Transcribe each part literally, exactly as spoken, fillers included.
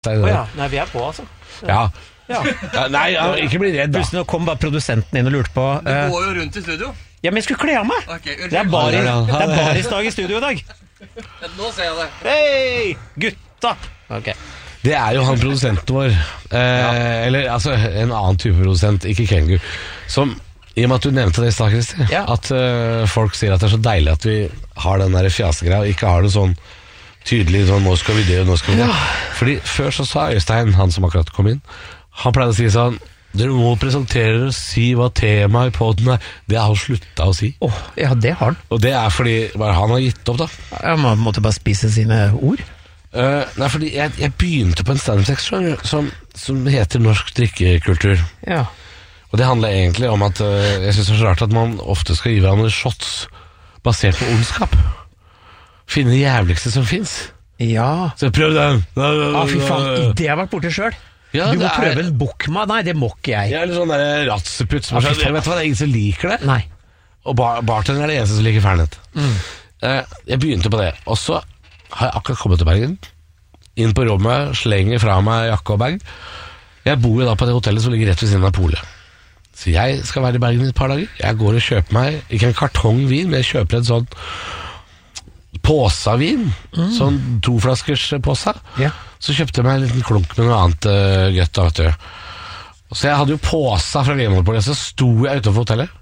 Å ja, nei, vi er på, altså. Ja. Ja. Ja, nei, ja, ikke bli redd, da. Plutselig kom bare produsenten inn og lurte på uh, Du går jo rundt i studio. Ja, men jeg skulle kle av meg. Okay, det er bare, det er barisdag i studio i dag. Nå ser jeg det. Hei, gutta. Ok. Det er jo han produsenten vår eh, ja. Eller altså en annen type produsent, ikke Kengu, som, i og med at du nevnte det i stad, Kristi, ja. At uh, folk sier at det er så deilig at vi har den der fjasegreia og ikke har det sånn tydelig sånn, nå skal vi det, nå skal vi det. Ja. Fordi før så sa Øystein, han som akkurat kom inn, han pleide å si sånn: dere må presentere og si hva temaet i podden er. Det har han sluttet å si. Oh, ja, det har han. Og det er fordi han har gitt opp, da. Ja, man måtte bare spise sine ord. Uh, nei, fordi jeg, jeg begynte på en stand-up-seksjon som, som heter Norsk drikkekultur. Ja. Og det handler egentlig om at uh, jeg synes det er så rart at man ofte skal gi hverandre shots basert på ondskap. Finne det jævligste som finnes. Ja. Så prøv den. Ah, fy faen, det har jeg vært borte selv. Ja, du må prøve er... en bukma. Nei, det må ikke jeg. Ja, eller sånn der ratseput som ah, er sånn, vet du hva, det er ingen som liker det. Nei. Og bar bartender er det eneste som liker fernet. Mm. uh, Jeg begynte på det. Og så har jeg akkurat kommet til Bergen. Inn på rommet, slenger fra meg jakke og bag. Jeg bor jo da på det hotellet som ligger rett ved siden av polet. Så jeg skal være i Bergen i et par dager. Jeg går og kjøper meg, ikke en kartong vin, men jeg kjøper en sånn påsavin. Mm. Sånn toflaskers påsa. Ja. Så kjøpte jeg meg en liten klunk med noe annet uh, gøtt da, vet du. Så jeg hadde jo påsa fra Vinmonopolet, så sto jeg utenfor hotellet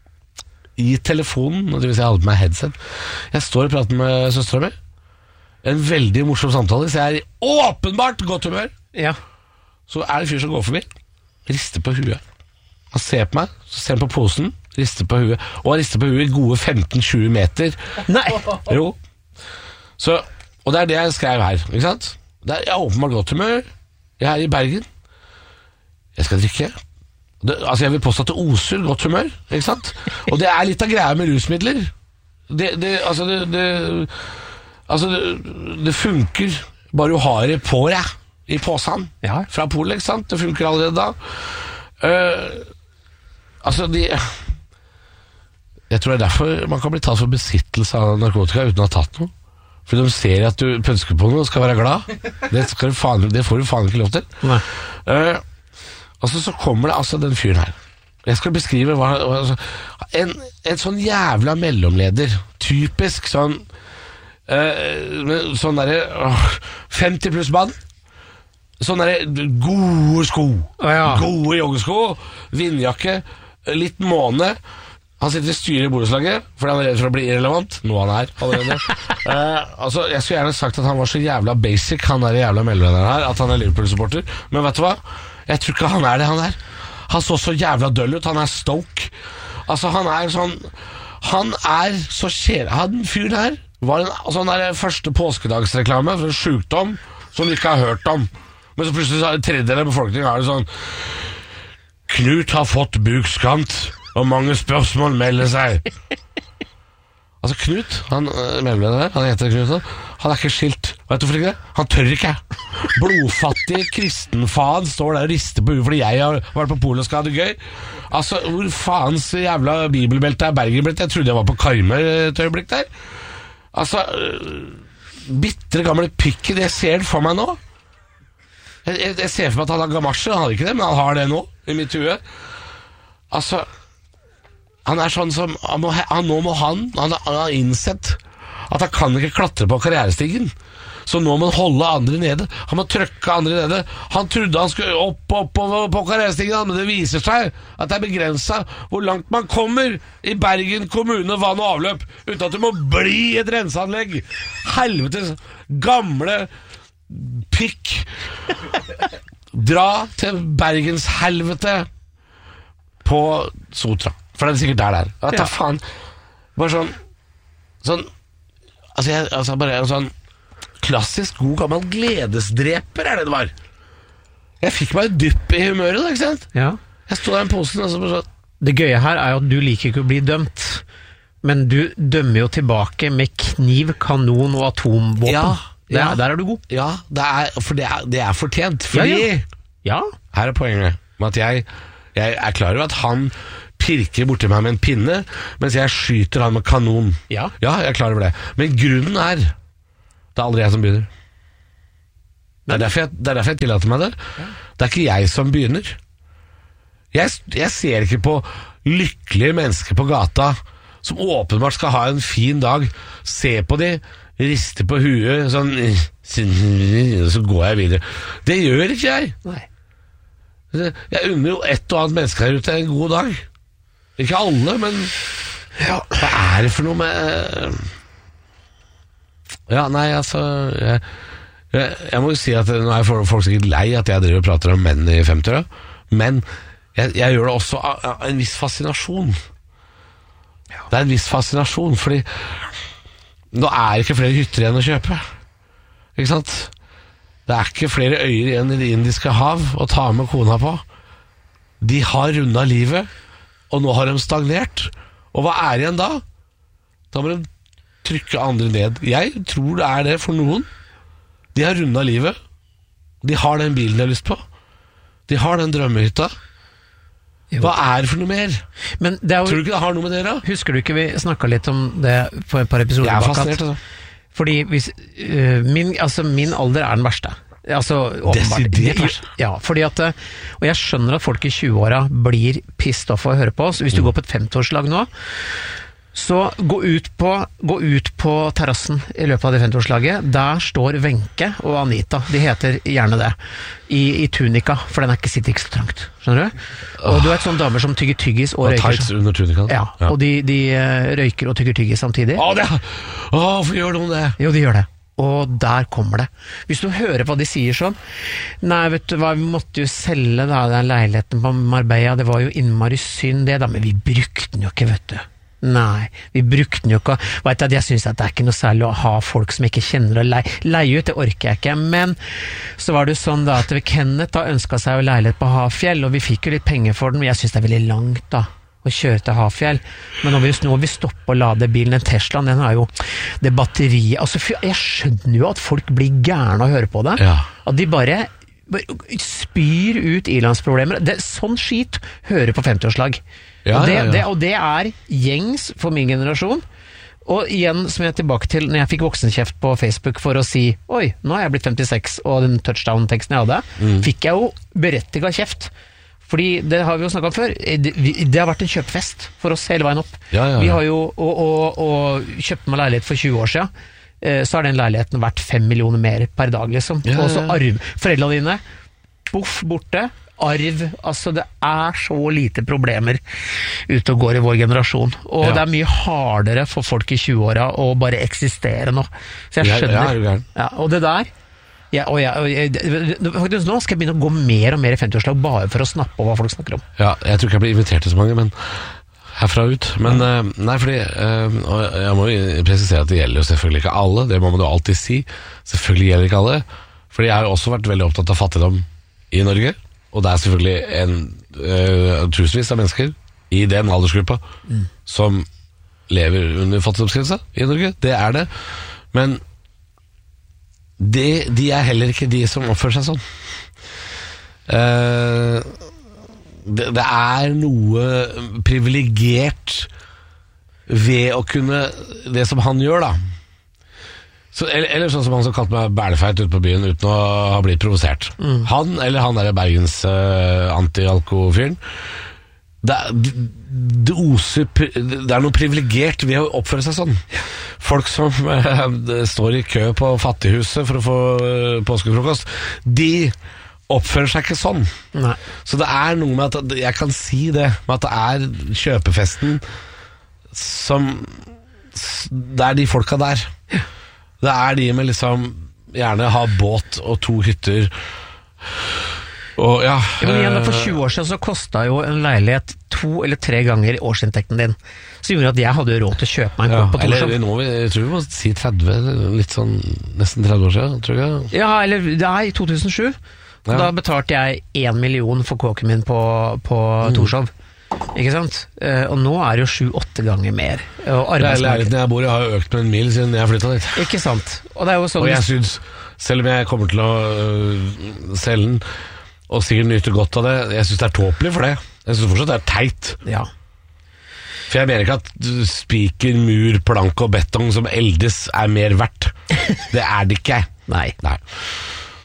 i telefonen, og det vil si jeg hadde på meg headset. Jeg står og prater med søstera mi. En veldig morsom samtale, så jeg er i åpenbart godt humør. Ja. Så er det en fyr som går forbi, rister på huet. Han ser på meg, så ser han på posen, rister på huet, og han rister på huet i gode femten til tjue meter. Nei! Jo. Så, og det er det jeg skrev her, ikke sant? Det er, jeg er åpenbart godt humør. Jeg er i Bergen. Jeg skal drikke. Det, altså jeg vil påstå at det oser godt humør, ikke sant? Og det er litt av greia med rusmidler. Det, det, altså det, det Altså det, det funker bare du har det på deg i påsen, ja. Fra polet, ikke sant? Det funker allerede da. uh, Altså de Jeg tror det er derfor man kan bli tatt for besittelse av narkotika uten å ha tatt noe. For de ser at du pønsker på noe og skal være glad. Det, skal du faen, det får du faen ikke lov til. uh, Altså så kommer det altså den fyren her. Jeg skal beskrive hva, altså, en, en sånn jævla mellomleder. Typisk sånn uh, Sånn derre uh, femti pluss mann. Sånn derre gode sko. Ah, ja. Gode joggesko. Vindjakke. Litt måne. Han sitter i styret i borettslaget fordi han er redd for å bli irrelevant. Noe han er allerede. uh, altså, jeg skulle gjerne sagt at han var så jævla basic, han er jævla mellomlederen her, at han er Liverpool-supporter. Men vet du hva? Jeg tror ikke han er det, han er. Han så så jævla døll ut. Han er Stoke. Altså, han er sånn Han er så kjære. Han fyren her var en sånn der første påskedagsreklame for en sykdom som du ikke har hørt om. Men så plutselig så er det tredjedel av befolkningen er det sånn: Knut har fått bukskant, og mange spørsmål melder seg. Altså Knut, han mellomleder der, han heter Knut, han er ikke skilt. Vet du hvorfor ikke det? Han tør ikke. Blodfattig kristenfaen står der og rister på huet fordi jeg har vært på polet og skal ha det gøy. Altså, hvor faens jævla bibelbelte er Bergenbelte? Jeg trodde jeg var på Karmøy et øyeblikk der. Altså, bitre gamle pikken, jeg ser den for meg nå. Jeg, jeg, jeg ser for meg at han har gamasje, han har ikke det, men han har det nå, i mitt hue. Altså, han er sånn som, han må, han, nå må han, han, han har innsett at han kan ikke klatre på karrierestigen. Så nå må han holde andre nede. Han må trykke andre nede. Han trodde han skulle opp, opp, opp på karrierestigen, men det viser seg at det er begrenset hvor langt man kommer i Bergen kommune vann og avløp, uten at det må bli et renseanlegg. Helvetes gamle pikk. Dra til Bergens helvete på Sotra. For det er sikkert der det er. Ja, ta faen. Bare sånn Sånn Altså, jeg, altså bare en sånn klassisk god gammel gledesdreper er det det var. Jeg fikk meg dypp i humøret da, ikke sant? Ja. Jeg stod der i posen og så bare sånn. Det gøye her er jo at du liker ikke å bli dømt, men du dømmer jo tilbake med kniv, kanon og atomvåpen. Ja, ja. Der, der er du god. Ja, det er, for det er, det er fortjent. Fordi ja, ja. Ja. Her er poenget med at jeg, jeg er klar over at han pirker borti meg med en pinne, mens jeg skyter han med kanon. Ja. Ja, jeg er klar over det. Men grunnen er, det er aldri jeg som begynner. Det er derfor jeg, det er derfor jeg tillater meg det. Det er ikke jeg som begynner. Jeg, jeg ser ikke på lykkelige mennesker på gata som åpenbart skal ha en fin dag. Se på de, riste på huet, sånn, så går jeg videre. Det gjør ikke jeg. Nei. Jeg unner jo ett og annet menneske her ute en god dag. Ikke alle, men ja, hva er det for noe med Ja, nei, altså jeg, jeg, jeg må jo si at nå er folk sikkert lei at jeg driver og prater om menn i femtiåra, men jeg, jeg gjør det også av, av en viss fascinasjon. Det er en viss fascinasjon, fordi nå er det ikke flere hytter igjen å kjøpe. Ikke sant? Det er ikke flere øyer igjen i Det indiske hav å ta med kona på. De har rundet livet, og nå har de stagnert. Og hva er igjen da? Da må de trykke andre ned. Jeg tror det er det for noen. De har rundet livet. De har den bilen de har lyst på. De har den drømmehytta. Hva er det for noe mer? Men det er jo, tror du ikke det har noe med dere? Husker du ikke vi snakket litt om det på et par episoder? Jeg er bak at- fascinert, altså. Fordi hvis, uh, min, altså min alder er den verste. Altså, åpenbart. Desidert verst. Ja, fordi at, uh, og jeg skjønner at folk i tjue-åra blir pissed off av å høre på oss. Hvis du Mm. går på et femtiårslag nå, så gå ut på, gå ut på terrassen i løpet av det femtiårslaget. Der står Wenche og Anita, de heter gjerne det, i, i tunika, for den er ikke, sitter ikke så trangt. Skjønner du? Og du er et sånn damer som tygger tyggis og Og røyker. tights under tunikaen. Ja, og de, de uh, røyker og tygger tyggis samtidig. Å, det, å, hvorfor gjør de det? Jo, de gjør det. Og der kommer det. Hvis du hører hva de sier sånn, nei, vet du hva, vi måtte jo selge da, den leiligheten på Marbella, det var jo innmari synd det da, men vi brukte den jo ikke, vet du. Nei, vi brukte den jo ikke. Vet du, jeg synes at det er ikke noe særlig å ha folk som ikke kjenner å leie, leie ut, det orker jeg ikke. Men så var det jo sånn da at Kenneth da ønsket seg jo leilighet på Hafjell, og vi fikk jo litt penger for den, men jeg synes det er veldig langt da å kjøre til Hafjell. Men når vi, når vi stopper og lader bilen, den Teslaen, den har jo det batteriet, altså jeg skjønner jo at folk blir gærne å høre på det. Ja. At de bare, bare spyr ut ilandsproblemer. Det, sånn skit hører på femtiårslag. Ja, og, det, ja, ja. Det, og det er gjengs for min generasjon. Og igjen, som jeg er tilbake til, når jeg fikk voksenkjeft på Facebook for å si, oi, nå har jeg blitt femtiseks, og den touchdown-teksten jeg hadde, Mm. fikk jeg jo berettiget kjeft. Fordi, det har vi jo snakket om før, det, vi, det har vært en kjøpfest for oss hele veien opp. Ja, ja, ja. Vi har jo, og, og, og kjøpte meg leilighet for tjue år siden, eh, så har den leiligheten vært fem millioner mer per dag, liksom. Ja, ja, ja. Og så arv, foreldrene dine, boff, borte, arv, altså det er så lite problemer ute og går i vår generasjon. Og Ja. det er mye hardere for folk i tjue-åra å bare eksistere nå. Så jeg Ja, ja, skjønner. er du gæren? Ja, og det der, ja, og jeg, og jeg, faktisk nå skal jeg begynne å gå mer og mer i femtiårslag bare for å snappe om hva folk snakker om. Ja, jeg tror ikke jeg blir invitert til så mange, men herfra ut. Men eh, nei, fordi eh, og jeg må jo presisere at det gjelder jo selvfølgelig ikke alle. Det må man jo alltid si. Selvfølgelig gjelder ikke alle. Fordi jeg har jo også vært veldig opptatt av fattigdom i Norge. Og det er selvfølgelig en uh, tusenvis av mennesker i den aldersgruppa mm. som lever under fattigdomsgrensa i Norge. Det er det. Men det, de er heller ikke de som oppfører seg sånn. Uh, det, det er noe privilegert ved å kunne det som han gjør, da. Så, eller, eller sånn som han som kalte meg bælefeit ute på byen uten å ha blitt provosert. Mm. Han, eller han der Bergens uh, anti-alko-fyren. Det, det, det oser Det er noe privilegert ved å oppføre seg sånn. Folk som uh, står i kø på Fattighuset for å få uh, påskefrokost, de oppfører seg ikke sånn. Nei. Så det er noe med at jeg kan si det, med at det er kjøpefesten som det er de folka der. Det er de med liksom gjerne ha båt og to hytter. Og ja, ja men igjen, for tjue år siden så kostet jo en leilighet to eller tre ganger årsinntekten din. Så gjorde at jeg hadde råd til å kjøpe meg en ja, kort på eller, Torshov. nå, jeg tror vi må si tretti, litt sånn nesten tretti år siden, tror jeg. Ja, eller det er i to tusen sju. Ja. Da betalte jeg én million for kåken min på, på mm. Torshov. Ikke sant? Uh, og nå er det jo sju-åtte ganger mer. Og leiligheten jeg bor i har jo økt med en mil siden jeg flyttet dit. Ikke sant? Og det er jo sånn. Og jeg synes, selv om jeg kommer til å uh, selge den, og sikkert nyte godt av det, jeg synes det er tåpelig for det. Jeg synes fortsatt det er teit. Ja. For jeg mener ikke at spiker, mur, plank og betong som eldes er mer verdt. Det er det ikke. Nei. Nei.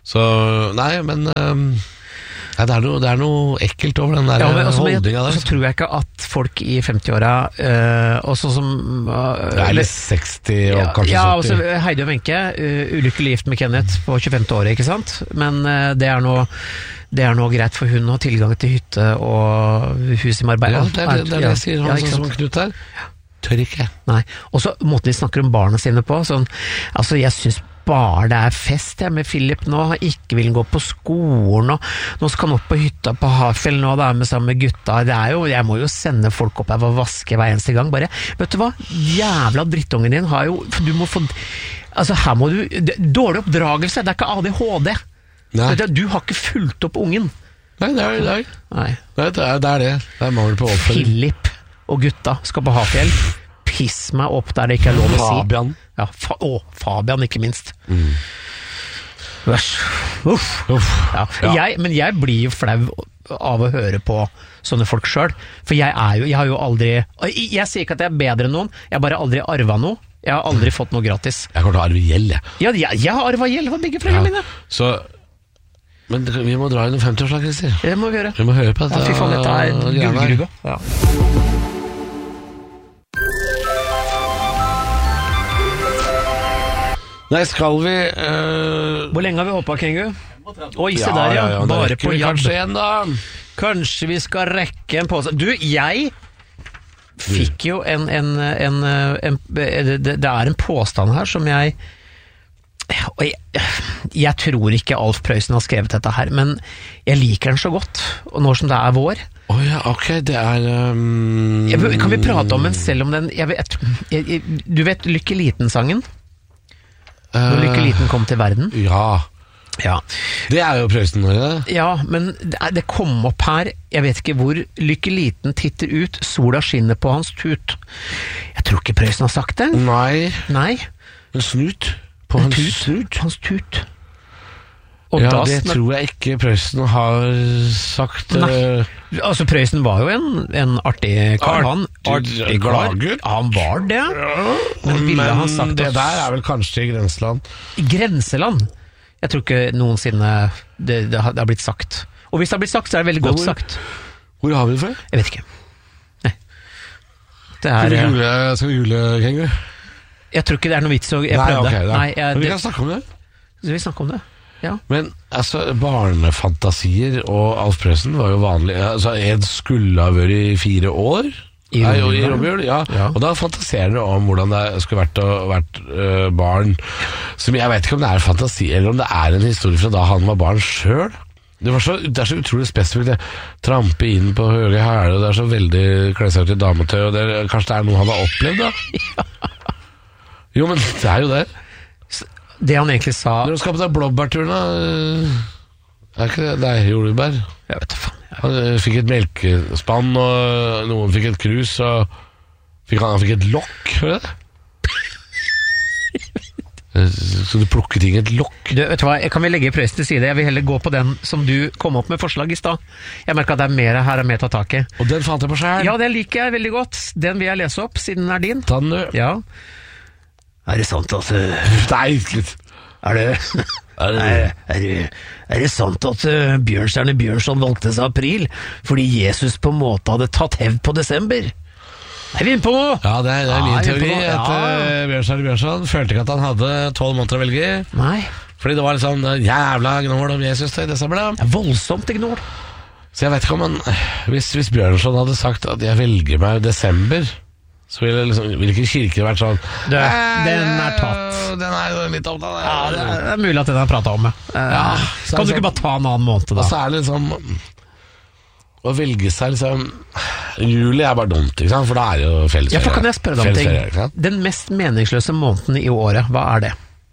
Så, nei, men um, nei, det, er noe, det er noe ekkelt over den der Ja, men også, men holdninga jeg, der. så tror jeg ikke at folk i femti-åra, øh, og sånn som øh, Det er litt seksti og ja, kanskje ja, sytti. også Heidi og Wenche, uh, ulykkelig gift med Kenneth på tjuefemte året, ikke sant? Men uh, det er noe Det er noe greit for hun å ha tilgang til hytte og hus i Marbella. Ja, det er det, det, er det jeg sier, han ja, ikke sånn som sant? Knut her. Tør ikke. Nei. Og så måten de snakker om barna sine på, sånn, altså jeg synes bare det er fest jeg, med Philip nå, han ikke vil gå på skolen, og nå skal han opp på hytta på Hafjell nå, det er med sammen med gutta, det er jo, jeg må jo sende folk opp her for å vaske hver eneste gang, bare, vet du hva, jævla drittungen din har jo, du må få, altså her må du, det, dårlig oppdragelse, det er ikke A D H D, Nei. du, du har ikke fulgt opp ungen. Nei, det er det. Er. Nei. Det, er, det, er, det er det. Det er mangel på oppfølging. Philip og gutta skal på Hafjell, piss meg opp der det ikke er lov å si. Fabian. Ja, fa å, Fabian ikke minst. Mm. Uff. Uff. Uff. Ja. Ja. Jeg, men jeg blir jo flau av å høre på sånne folk selv, for jeg er jo, jeg har jo aldri, jeg, jeg sier ikke at jeg er bedre enn noen, jeg har bare aldri arvet noe, jeg har aldri fått noe gratis. Jeg kommer til å arve gjeld, jeg. Ja, jeg, jeg har arvet gjeld for begge foreldrene mine. Så, men vi må dra inn en femti-årslag, Christer. Det må vi gjøre. Vi må høre på Ja, dette. fy faen, dette er greiene her. gullgruva. Ja. Nei, skal vi uh, Hvor lenge har vi hoppet, Kengu? Oi, se ja, der, ja. ja, ja, Bare rekker på vi jabb. kanskje en, da. Kanskje vi skal rekke en påse. Du, jeg fikk jo en, en, en, en, en det, det er en påstand her som jeg og jeg, jeg tror ikke Alf Prøysen har skrevet dette her, men jeg liker den så godt, og nå som det er vår. Å oh, ja, ok, det er um, jeg, Kan vi prate om den selv om den jeg vet, jeg, jeg, du vet Lykke Liten-sangen? Når Lykke Liten kom til verden? Ja. Ja. Det er jo Prøysen, det. Ja, men det, er, det kom opp her, jeg vet ikke hvor, Lykke Liten titter ut, sola skinner på hans tut. Jeg tror ikke Prøysen har sagt det. Nei, Nei. en snut på En hans tut. snut. Hans tut. Og Ja, da, det tror jeg ikke Prøysen har sagt. Nei. eh, Altså, Prøysen var jo en, en artig kar. Han, Artig artig kar. gladgutt. Han var det. Men ville han sagt det oss- der er vel kanskje i grenseland. I grenseland. Jeg tror ikke noensinne det, det, har, det har blitt sagt. Og hvis det har blitt sagt, så er det veldig Men godt hvor- sagt. Hvor har vi det fra? Jeg vet ikke. Nei. Det Skal vi er google, skal vi google Kengu? Jeg tror ikke det er noe vits å Jeg Nei, prøvde. ok, da. Nei, jeg, Men vi det, kan snakke om det. vi vil snakke om det. Ja. Men altså, barnefantasier og Alf Prøysen var jo vanlig. Altså, Ed skulle ha vært i fire år. I Nei, jo, i Romjul, Romjul, ja. Ja. Og da fantaserer dere om hvordan det skulle vært å vært øh, barn. Som jeg vet ikke om det er fantasi, eller om det er en historie fra da han var barn sjøl. Det, var så, det er så utrolig spesifikt. Det. Trampe inn på høye hæler, og det er så veldig kle seg ut i dametøy. Og det, er- kanskje det er noe han har opplevd, da? Jo, men det er jo det. Det han egentlig sa Når du skal på den blåbærturen, da øh, er ikke det Nei, jordbær. Jeg vet da faen. Jeg- Han øh, fikk et melkespann, og noen fikk et krus, og fikk han, han fikk et lokk, hører du det? Eh, Så du plukker ting i et lokk? Du, vet du hva, kan vi legge Prøysen til side? Jeg vil heller gå på den som du kom opp med forslag i stad. Jeg merker at det er mer her er mer å ta tak i. Og den fant jeg på sjæl. Ja, den liker jeg veldig godt. Den vil jeg lese opp, siden den er din. Ta den, du. Ja. Er det sant at uh, Nei, litt. Er det Er det- er, er, det- er det sant at uh, Bjørnstjerne Bjørnson valgte seg april fordi Jesus på en måte hadde tatt hevd på desember? Er vi inne på noe? Ja, det er, det er Ja, min jeg er teori. på noe. At Ja. uh, Bjørnstjerne Bjørnson følte ikke at han hadde tolv måneder å velge i. Nei, Fordi det var liksom uh, jævla gnål om Jesus i desember, da. det er voldsomt ignor. Så jeg vet ikke om han Hvis, hvis Bjørnson hadde sagt at jeg velger meg i desember, så ville, liksom, ville ikke kirken vært sånn Du, «Eh, den er tatt. Den er jo litt opptatt Ja, det er, det er mulig at den har pratet om det. Eh, Ja, så er kan det du sånn- ikke bare ta en annen måned Og da? så er det liksom å velge seg liksom Juli er bare dumt, ikke sant? For da er det jo fellesferie. Ja, for kan jeg spørre deg om ting? Fellesferie, ikke sant? Den mest meningsløse måneden i året, hva er det?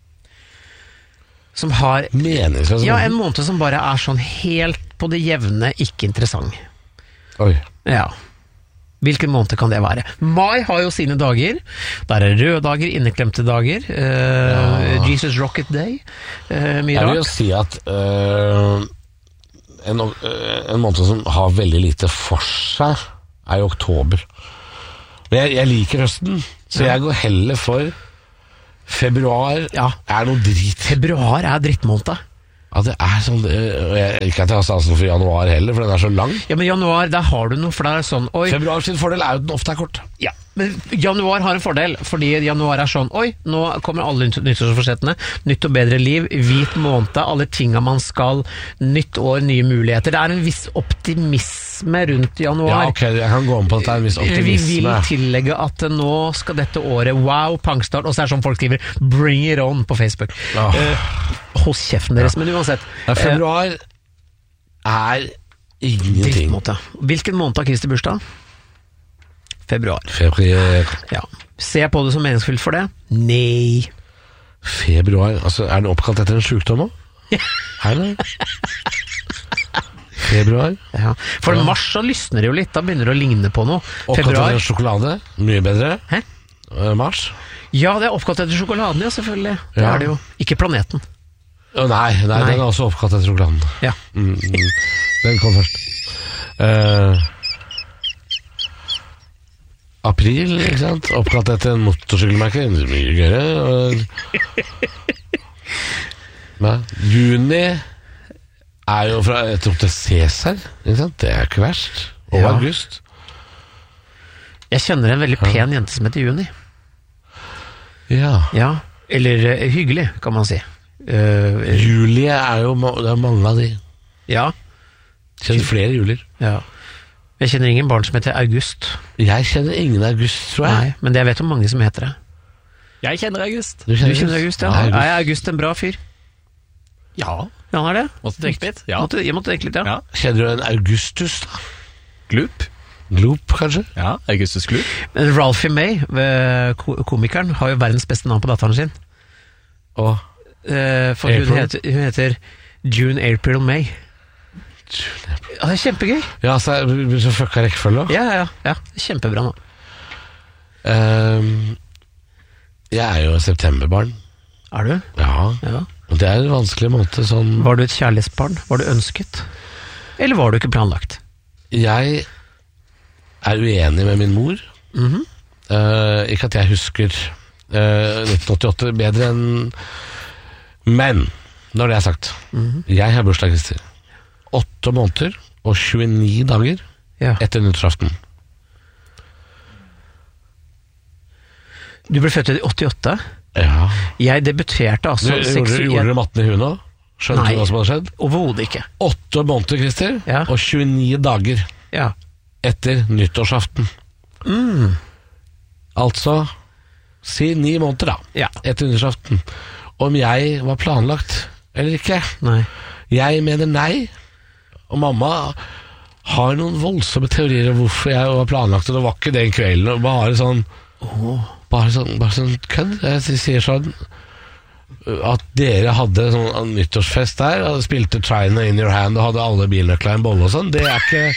Som har Meningsløs Ja, en måned som bare er sånn helt på det jevne, ikke interessant. Oi. Ja. Hvilken måned kan det være? Mai har jo sine dager. Der er røde dager, inneklemte dager. eh, Jesus Rocket Day. eh, mye Jeg vil jo rart. si at øh, en, øh, en måned som har veldig lite for seg, er jo oktober. Men jeg, jeg liker høsten, så jeg går heller for februar. Ja. Er noe drit. Februar er drittmåned. Ja, det er sånn jeg, Ikke at jeg har sansen for januar heller, for den er så lang. Ja, men januar, der har du noe, for det er sånn oi, Februar sin fordel er jo den ofte er kort. ja, men januar har en fordel, fordi januar er sånn oi, nå kommer alle nytt- nyttårsforsettene, nytt og bedre liv, hvit måned, alle tinga man skal, nytt år, nye muligheter. Det er en viss optimisme rundt januar. Ja, ok, jeg kan gå om på at det er en viss Vi vil optimisme. tillegge at nå skal dette året, wow, pangstart, og så er det sånn folk skriver bring it on på Facebook. Åh. Eh, hold kjeften deres, men uansett. Ja, februar er ingenting. Drittmåte. Hvilken måned har Kristi bursdag? Februar. Februar, Ja. Ser jeg på det som meningsfylt for det? Nei. februar altså, Er den oppkalt etter en sykdom også? Her da? Februar Ja. For Ja. mars så lysner det jo litt, da begynner det å ligne på noe. Oppkalt etter Februar. en sjokolade, mye bedre. Hæ? Eh, Mars Ja, det er oppkalt etter sjokoladen, ja, selvfølgelig. Det Ja. er det jo. Ikke planeten. Å, nei, nei, Nei. den er også oppkalt etter sjokoladen. Ja. Mm, mm. Den kom først. Eh, april, ikke sant? Oppkalt etter en motorsykkelmerke. Mye gøyere. og- Nei, juni er jo fra et opp til Cæsar, ikke sant? Det er ikke verst. Og Ja. august. Jeg kjenner en veldig pen jente som heter Juni. Ja. Ja. Eller eh, hyggelig, kan man si. Eh, Julie er jo ma- det er mange av de. ja. Kjenner flere julier. ja. Jeg kjenner ingen barn som heter August. Jeg kjenner ingen august, tror jeg. Nei, men jeg vet om mange som heter det. Jeg kjenner August. Du kjenner August, ja? August. Er August en bra fyr? Ja. Ja, han er det. Måtte tenke litt. Ja. Måtte, jeg måtte tenke litt, ja. Ja. Kjenner du en Augustus, da? Gloop. Gloop, kanskje? Ja, Augustus Gloop. Men Ralphie May, eh, ko- komikeren, har jo verdens beste navn på datteren sin. Og Eh, For hun April? heter, hun heter June, April, May. Ja, det er kjempegøy. Ja, så er det så fucka rekkefølge. Ja, ja, ja. Kjempebra nå. Ehm, jeg er jo septemberbarn. Er du? Ja, Ja. og det er en vanskelig måned. Sånn Var du et kjærlighetsbarn? Var du ønsket? Eller var du ikke planlagt? Jeg er uenig med min mor. Mhm. Eh, ikke at jeg husker eh, nitten åttiåtte bedre enn Men når det er sagt, jeg har bursdag, Christer. Åtte måneder og tjueni dager Ja. etter nyttårsaften. Du ble født i åttiåtte. Ja. Jeg debuterte Du, altså gjorde, seks- gjorde dere matten i huet nå? Skjønte Nei. du hva som hadde skjedd? Overhodet ikke. Åtte måneder, Christer, Ja. og tjueni dager Ja. etter nyttårsaften. Mm. Altså si ni måneder, da. Ja. Etter nyttårsaften. Om jeg var planlagt eller ikke. Nei. Jeg mener nei. Og mamma har noen voldsomme teorier om hvorfor jeg var planlagt, og det var ikke den kvelden. Og bare sånn Bare sånn, bare sånn kødd. Jeg sier sånn at dere hadde sånn nyttårsfest der og spilte China in your hand og hadde alle bilnøklene i en bolle og sånn. Det er ikke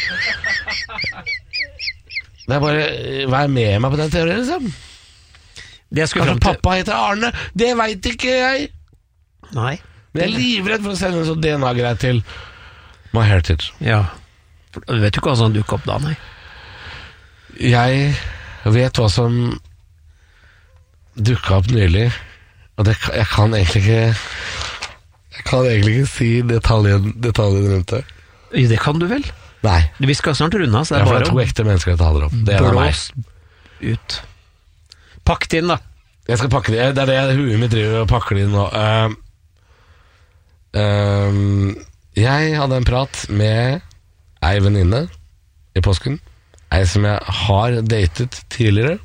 Det er bare Vær med meg på den teorien, liksom. Det jeg skulle Kanskje fram til pappa heter Arne. Det veit ikke jeg. Nei. Men jeg er livredd for å sende en sånn D N A-greie til My Heritage. Ja. For Du vet jo ikke hva som dukker opp da, nei. Jeg vet hva som dukka opp nylig, og det, kan- jeg kan egentlig ikke Jeg kan egentlig ikke si detaljen, detaljen rundt det. Jo, det kan du vel? Nei. Vi skal snart runde av, så Det det er er for bare det er to å ekte mennesker jeg taler om. Det er meg. blåse ut. Pakk det inn, da. Jeg skal pakke det. Det er det huet mitt driver og pakker det inn nå. Ehm, ehm, jeg hadde en prat med ei venninne i påsken. Ei som jeg har datet tidligere.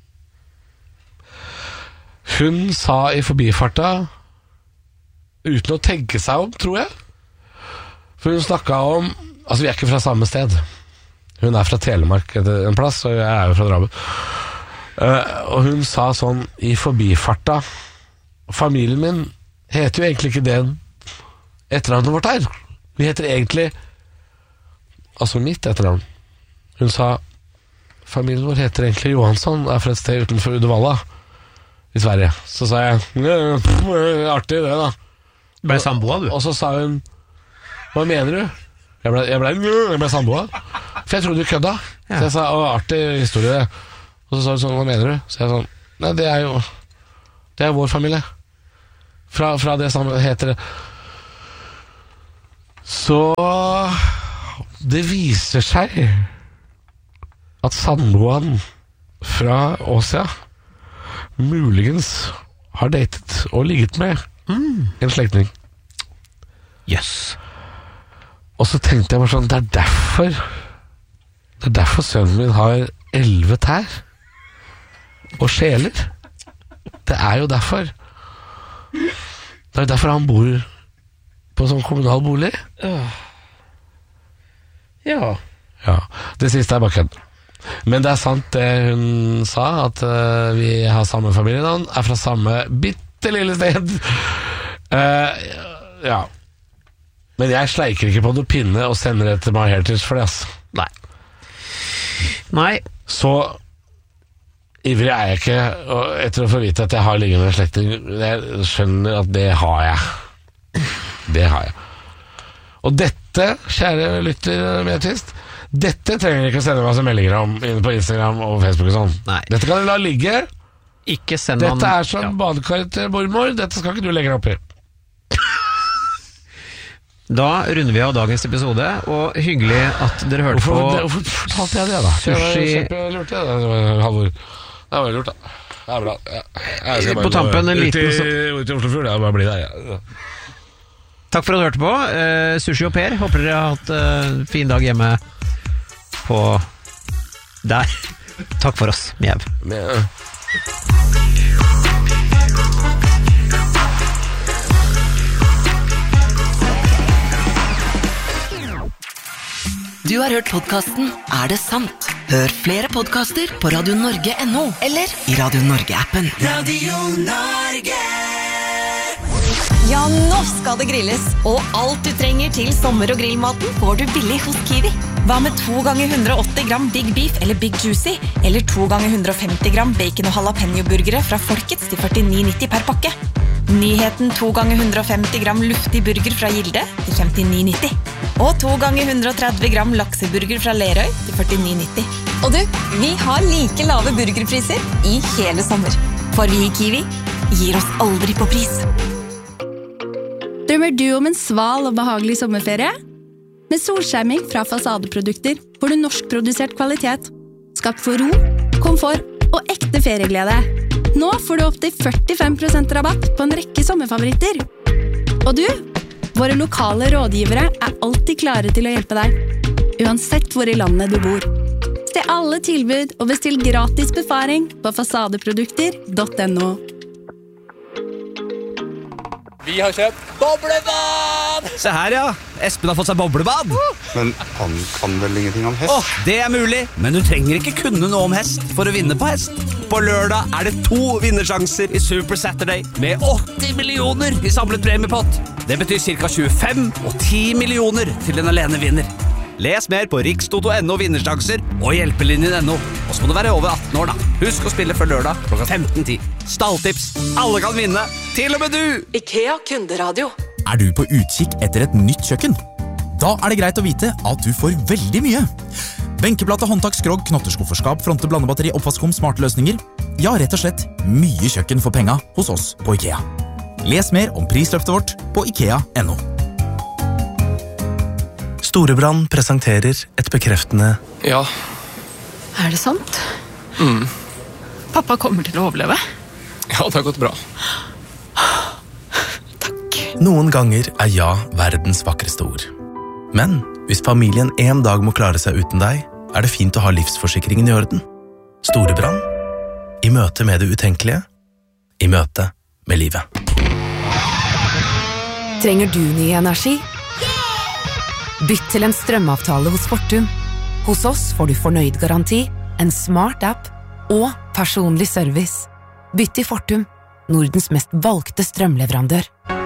Hun sa i forbifarta, uten å tenke seg om, tror jeg. For hun snakka om Altså, vi er ikke fra samme sted. Hun er fra Telemark en plass, og jeg er jo fra Drammen. Uh, og hun sa sånn i forbifarta, familien min heter jo egentlig ikke det etternavnet vårt er. Vi heter egentlig altså mitt etternavn. Hun sa familien vår heter egentlig Johansson, er fra et sted utenfor Uddevalla i Sverige. Så sa jeg «Ja, pff, artig det, da. Ble samboa, du. Og så sa hun hva mener du? Jeg ble, jeg ble, jeg ble samboa. For jeg trodde du kødda. Ja. Så jeg sa å, artig historie. Og så sa hun sånn, hva mener du? Så jeg sånn, nei, det er jo Det er vår familie. Fra, fra det samme heter det Så det viser seg at samboeren fra Åsia muligens har datet og ligget med mm. en slektning. Jøss. Yes. Og så tenkte jeg bare sånn, det er derfor Det er derfor sønnen min har elleve tær og sjeler. Det er jo derfor. Det er jo derfor han bor på sånn kommunal bolig. Uh. Ja. Ja, det siste er bare kødd. Men det er sant det hun sa, at uh, vi har samme familienavn, er fra samme bitte lille sted. Uh, ja. Men jeg sleiker ikke på noe pinne og sender det til My Heritage for det, altså. Nei. Nei. Så ivrig er jeg ikke, og etter å få vite at jeg har liggende slektning, jeg skjønner at det har jeg. Det har jeg. Og dette, kjære lytter med twist, dette trenger jeg ikke å sende meg som meldinger om inne på Instagram og Facebook og sånn. Nei. Dette kan du la ligge. Ikke send Dette man, er som ja. badekar til mormor. Dette skal ikke du legge deg opp i. Da runder vi av dagens episode, og hyggelig at dere hørte hvorfor, på det, hvorfor fortalte jeg det da? Sushi. Kjempelurt, ja. Det var Halvor. Det var lurt, da. Det er bra. Ja. Jeg skal bare På tampen en ut liten i, så... ut i Oslofjord, jeg bare bli der, ja. Takk for at du hørte på. uh, Sushi og Per, håper dere har hatt en uh, fin dag hjemme på der. Takk for oss, Mjev. Med, Du har hørt podcasten Er det sant? Hør flere podcaster på radio norge punktum no eller i Radio Norge-appen. Radio Norge! Ja, nå skal det grilles. Og alt du trenger til sommer- og grillmaten får du billig hos Kiwi. Hva med to ganger hundre og åtti gram Big Beef eller Big Juicy? Eller to ganger hundre og femti gram bacon og jalapeno-burgere fra Folkets til førtini nitti per pakke? Nyheten to ganger hundre og femti gram luftig burger fra Gilde til femtini nitti. Og to ganger hundre og tretti gram lakseburger fra Lerøy til førtini nitti. Og du, vi har like lave burgerpriser i hele sommer. For vi i Kiwi gir oss aldri på pris. Drømmer du om en sval og behagelig sommerferie? Med solskjerming fra Fasadeprodukter får du norskprodusert kvalitet. Skapt for ro, komfort og ekte ferieglede. Nå får du opp til førtifem prosent rabatt på en rekke sommerfavoritter. Og du, våre lokale rådgivere er alltid klare til å hjelpe deg, uansett hvor i landet du bor. Se alle tilbud og bestill gratis befaring på fasadeprodukter punktum no. Vi har kjøpt boblebad! Se her, ja. Espen har fått seg boblebad. Men han kan vel ingenting om hest? Åh, det er mulig, men du trenger ikke kunne noe om hest for å vinne på hest. På lørdag er det to vinnersjanser i Super Saturday med åtti millioner i samlet premiepott. Det betyr cirka tjuefem og ti millioner til den alene vinner. Les mer på rikstoto punktum no vinnersjanser og hjelpelinjen punktum no. Og så må du være over atten år da. Husk å spille før lørdag klokka femten ti. Stalltips. Alle kan vinne. Til og med du! IKEA kunderadio. Er du på utkikk etter et nytt kjøkken? Da er det greit å vite at du får veldig mye. Benkeplate, håndtak, skrog, knotterskufferskap, fronte, blandebatteri, oppvaskom, smarte løsninger. Ja, rett og slett mye kjøkken for penga hos oss på IKEA. Les mer om prisløftet vårt på ikea punktum no. Storebrand presenterer et bekreftende Ja. Er det sant? Mm. Pappa kommer til å overleve. Ja, det har gått bra. Noen ganger er ja verdens vakreste ord. Men hvis familien en dag må klare seg uten deg, er det fint å ha livsforsikringen i orden. Storebrand. I møte med det utenkelige. I møte med livet. Trenger du ny energi? Bytt til en strømavtale hos Fortum. Hos oss får du fornøyd garanti, en smart app og personlig service. Bytt til Fortum, Nordens mest valgte strømleverandør.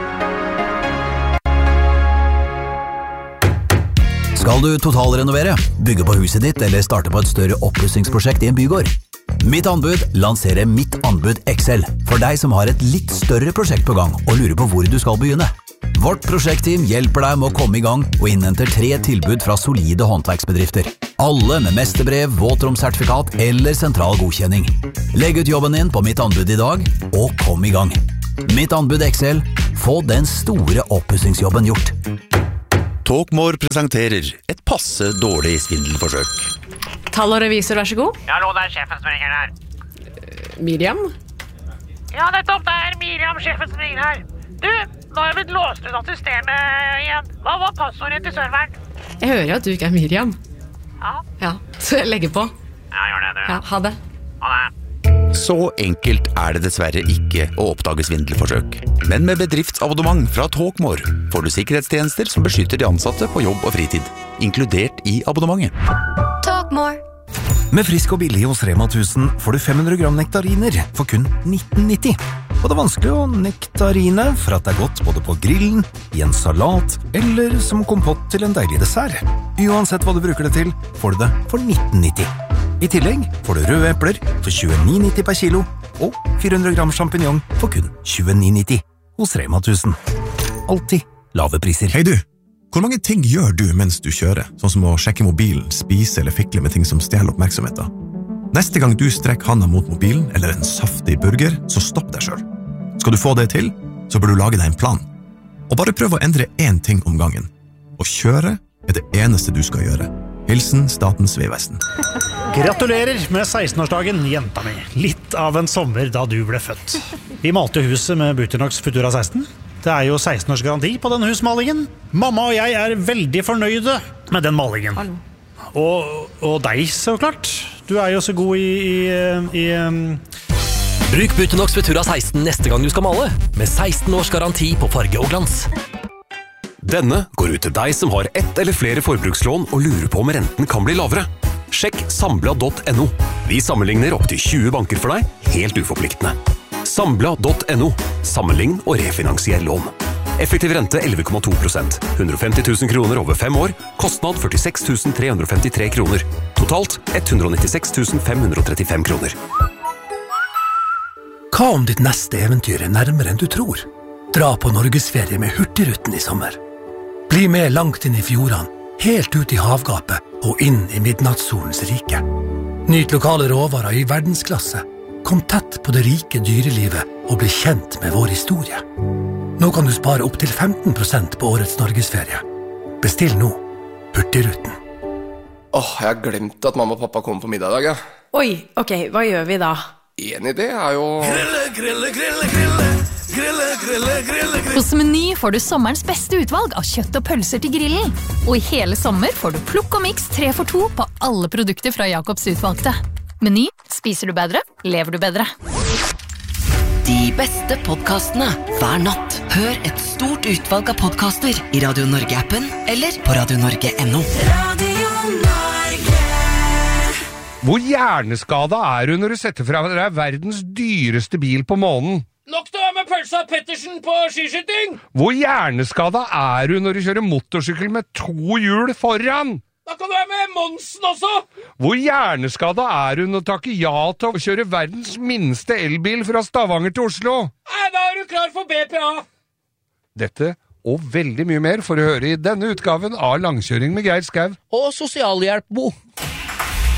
Skal du totalrenovere, bygge på huset ditt eller starte på et større oppussingsprosjekt i en bygård? Mitt anbud lanserer Mitt anbud X L for deg som har et litt større prosjekt på gang og lurer på hvor du skal begynne. Vårt prosjektteam hjelper deg med å komme i gang og innhenter tre tilbud fra solide håndverksbedrifter. Alle med mesterbrev, våtromsertifikat eller sentral godkjenning. Legg ut jobben din på Mitt anbud i dag, og kom i gang. Mitt anbud X L, få den store oppussingsjobben gjort. Talkmore presenterer et passe dårlig svindelforsøk. Tall og revisor, vær så god. Ja, hallo, det er sjefen som ringer her. Miriam? Ja, nettopp, det er Miriam, sjefen som ringer her. Du, nå har jeg blitt låst ut assisterende igjen. Hva var passordet til serveren? Jeg hører jo at du ikke er Miriam. Ja. Ja, så jeg legger på. Ja, gjør det, du. Ja, ha det. Ha det. Så enkelt er det dessverre ikke å oppdage svindelforsøk. Men med bedriftsabonnement fra Talkmore får du sikkerhetstjenester som beskytter de ansatte på jobb og fritid, inkludert i abonnementet. Talkmore. Med Frisk og billig hos Rema tusen får du fem hundre gram nektariner for kun nitten nitti. Og det er vanskelig å nektarine, for at det er godt både på grillen, i en salat, eller som kompott til en deilig dessert. Uansett hva du bruker det til, får du det for nitten nitti. I tillegg får du røde epler for tjueni nitti per kilo, og fire hundre gram champignon for kun tjueni nitti hos Rema tusen. Alltid lave priser. Hei du, hvor mange ting gjør du mens du kjører, sånn som å sjekke mobilen, spise eller fikle med ting som stjeler oppmerksomheten? Neste gang du strekker handa mot mobilen eller en saftig burger, så stopp deg selv. Skal du få det til, så bør du lage deg en plan. Og bare prøv å endre én ting om gangen. Å kjøre er det eneste du skal gjøre. Hilsen Statens vegvesen. Gratulerer med seksten-årsdagen, jenta mi. Litt av en sommer da du ble født. Vi malte huset med Buternox Futura seksten. Det er jo seksten års garanti på denne husmalingen. Mamma og jeg er veldig fornøyde med den malingen. Hallo. Og, og deg, så klart. Du er jo så god i... i, i um... Bruk Buternox Futura seksten neste gang du skal male, med seksten års garanti på farge og glans. Denne går ut til deg som har ett eller flere forbrukslån og lurer på om renten kan bli lavere. Sjekk sambla punktum no. Vi sammenligner opp til tjue banker for deg, helt uforpliktende. sambla punktum no. Sammenlign og refinansier lån. Effektiv rente elleve komma to prosent. hundre og femti tusen kroner over fem år. Kostnad førtiseks tusen tre hundre og femtitre kroner. Totalt ett hundre og nittiseks tusen fem hundre og trettifem kroner. Hva om ditt neste eventyr er nærmere enn du tror? Dra på Norgesferie med Hurtigruten i sommer. Bli med langt inn i fjordene, helt ut i havgapet og inn i midnattssolens rike. Nyt lokale råvarer i verdensklasse. Kom tett på det rike dyrelivet og bli kjent med vår historie. Nå kan du spare opp til femten prosent på årets Norgesferie. Bestill nå. Hurtigruten. Åh, jeg har glemt at mamma og pappa kommer på middag i dag, ja. Oi, ok, hva gjør vi da? En idé er jo... Grille, grille, grille, grille. Grille, grille, grille, grille. Hos Meny får du sommerens beste utvalg av kjøtt og pølser til grillen. Og i hele sommer får du plukk og mix tre for to på alle produkter fra Jacobs utvalgte. Meny, spiser du bedre, lever du bedre. De beste podcastene hver natt. Hør et stort utvalg av podcaster i Radio Norge-appen eller på radio norge punktum no. Radio Norge. Hvor hjerneskada er du når du setter fra deg verdens dyreste bil på månen? Nok til å være med pølsa Pettersen på skiskyting! Hvor hjerneskada er du når du kjører motorsykkel med to hjul foran? Da kan du være med Monsen også! Hvor hjerneskada er du når du takker ja til å kjøre verdens minste elbil fra Stavanger til Oslo? Nei, da er du klar for B P A! Dette og veldig mye mer får du høre i denne utgaven av Langkjøring med Geir Skau. Og sosialhjelp, Bo.